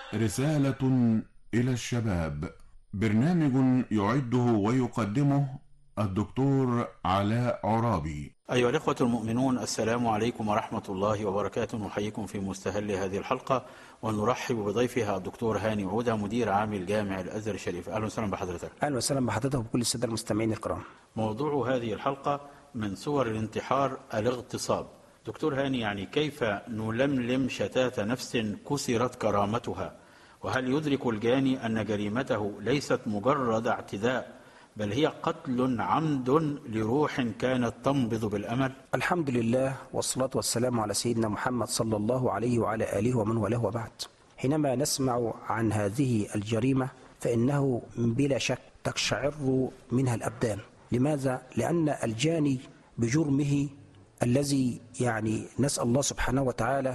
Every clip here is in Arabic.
رسالة إلى الشباب، برنامج يعده ويقدمه الدكتور علاء عرابي. أيها الإخوة المؤمنون، السلام عليكم ورحمة الله وبركاته. نحييكم في مستهل هذه الحلقة ونرحب بضيفها الدكتور هاني عودة، مدير عام الجامع الأزهر الشريف. أهلا وسهلا بحضرتك. أهلا وسهلا بحضرتك وكل السادة المستمعين الكرام. موضوع هذه الحلقة من صور الانتحار الاغتصاب. دكتور هاني، يعني كيف نلملم شتات نفس كسرت كرامتها؟ وهل يدرك الجاني أن جريمته ليست مجرد اعتداء، بل هي قتل عمد لروح كانت تنبض بالأمل؟ الحمد لله والصلاة والسلام على سيدنا محمد صلى الله عليه وعلى آله ومن والاه، وبعد. حينما نسمع عن هذه الجريمة فإنه بلا شك تقشعر منها الأبدان. لماذا؟ لأن الجاني بجرمه الذي نسأل الله سبحانه وتعالى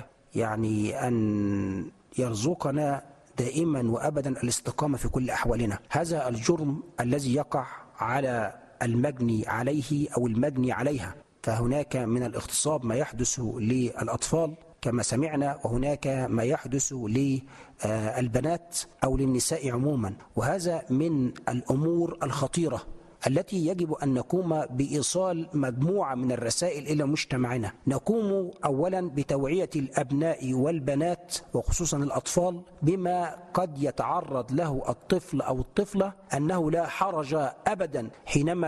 أن يرزقنا دائما وأبدا الاستقامة في كل أحوالنا. هذا الجرم الذي يقع على المجني عليه أو المجني عليها، فهناك من الاغتصاب ما يحدث للأطفال كما سمعنا، وهناك ما يحدث للبنات أو للنساء عموما، وهذا من الأمور الخطيرة التي يجب أن نقوم بإيصال مجموعة من الرسائل إلى مجتمعنا. نقوم أولا بتوعية الأبناء والبنات وخصوصا الأطفال بما قد يتعرض له الطفل أو الطفلة، أنه لا حرج أبدا حينما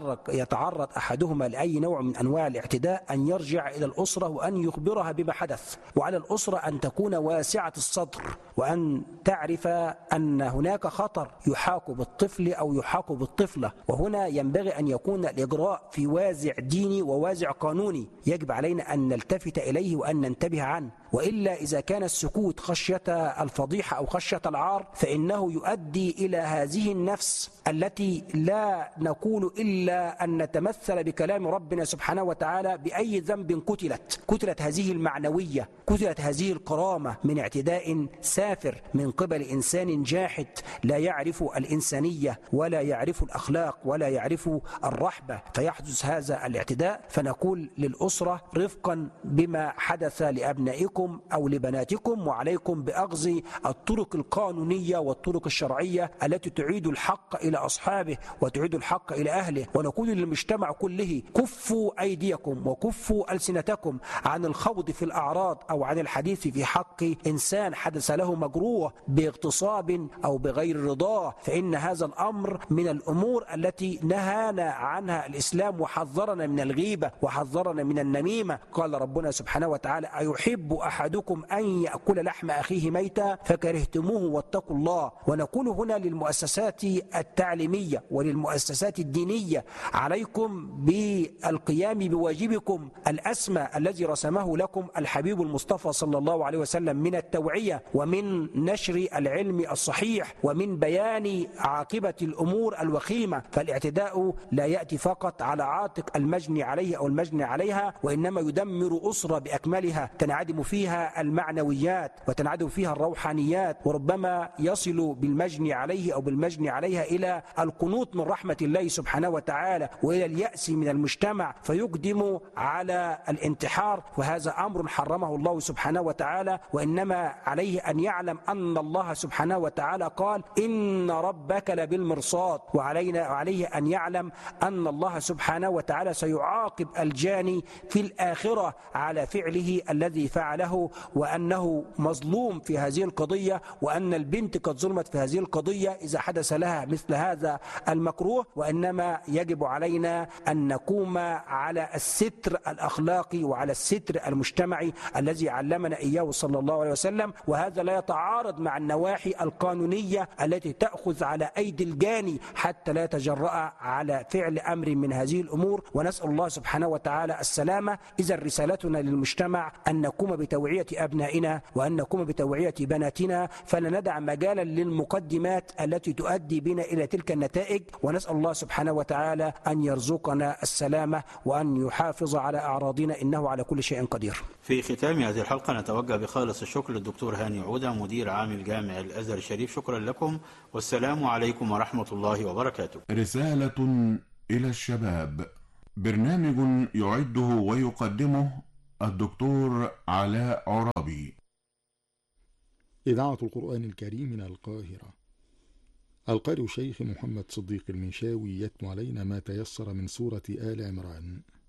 يتعرض أحدهما لأي نوع من أنواع الاعتداء أن يرجع إلى الأسرة وأن يخبرها بما حدث، وعلى الأسرة أن تكون واسعة الصدر وأن تعرف أن هناك خطر يحاك بالطفل أو يحاك بالطفلة. وهنا ينبغي أن يكون الإجراء في وازع ديني ووازع قانوني يجب علينا أن نلتفت إليه وأن ننتبه عنه، وإلا إذا كان السكوت خشية الفضيحة أو خشية العار فإنه يؤدي إلى هذه النفس التي لا نقول إلا أن نتمثل بكلام ربنا سبحانه وتعالى: بأي ذنب قتلت هذه المعنوية، قتلت هذه الكرامة من اعتداء سافر من قبل إنسان جاحد لا يعرف الإنسانية ولا يعرف الأخلاق ولا يعرف الرحبة، فيحدث هذا الاعتداء. فنقول للأسرة: رفقا بما حدث لأبنائكم أو لبناتكم، وعليكم بأخذ الطرق القانونية والطرق الشرعية التي تعيد الحق إلى أصحابه وتعيد الحق إلى أهله. ونقول للمجتمع كله: كفوا أيديكم وكفوا ألسنتكم عن الخوض في الأعراض أو عن الحديث في حق إنسان حدث له مجروح باغتصاب أو بغير رضاه، فإن هذا الأمر من الأمور التي نهانا عنها الإسلام وحذرنا من الغيبة وحذرنا من النميمة. قال ربنا سبحانه وتعالى: أيحب أحدكم أن يأكل لحم أخيه ميتا فكرهتموه واتقوا الله. ونقول هنا للمؤسسات التعليمية وللمؤسسات الدينية: عليكم بالقيام بواجبكم الأسمى الذي رسمه لكم الحبيب المصطفى صلى الله عليه وسلم من التوعية ومن نشر العلم الصحيح ومن بيان عاقبة الأمور الوخيمة. فالاعتداء لا يأتي فقط على عاتق المجني عليه أو المجني عليها، وإنما يدمر أسرة بأكملها، تنعدم فيها المعنويات وتنعدم فيها الروحانيات، وربما يصل بالمجني عليه أو بالمجني عليها إلى القنوط من رحمة الله سبحانه وتعالى وإلى اليأس من المجتمع فيقدم على الانتحار. وهذا أمر حرمه الله سبحانه وتعالى، وإنما عليه أن يعلم أن الله سبحانه وتعالى قال: إن ربك لبالمرصاد. وعليه أن يعلم أن الله سبحانه وتعالى سيعاقب الجاني في الآخرة على فعله الذي فعله، وأنه مظلوم في هذه القضية، وأن البنت قد ظلمت في هذه القضية إذا حدث لها مثل هذا المكروه. وإنما يجب علينا أن نقوم على الستر الأخلاقي وعلى الستر المجتمعي الذي علمنا إياه صلى الله عليه وسلم، وهذا لا يتعارض مع النواحي القانونية التي تأخذ على أيدي الجاني حتى لا يتجرأ على فعل أمر من هذه الأمور. ونسأل الله سبحانه وتعالى السلامة. إذا رسالتنا للمجتمع أن نقوم بتوعية أبنائنا وأن نقوم بتوعية بناتنا، فلا ندع مجالا للمقدمات التي تؤدي بنا إلى تلك النتائج. ونسأل الله سبحانه وتعالى أن يرزقنا السلامة وأن يحافظ على أعراضنا، إنه على كل شيء قدير. في ختام هذه الحلقة نتوجه بخالص الشكر للدكتور هاني عودة، مدير عام الجامع الأزهر الشريف. شكرا لكم والسلام عليكم ورحمة الله وبركاته. رسالة إلى الشباب، برنامج يعده ويقدمه الدكتور علاء عرابي. إذاعة القرآن الكريم من القاهرة. القارئ الشيخ محمد صديق المنشاوي يتلو علينا ما تيسر من سورة آل عمران.